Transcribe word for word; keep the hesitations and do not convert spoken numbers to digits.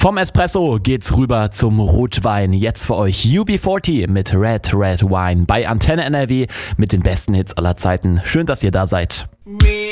Vom Espresso geht's rüber zum Rotwein. Jetzt für euch U B vierzig mit Red Red Wine bei Antenne N R W mit den besten Hits aller Zeiten. Schön, dass ihr da seid.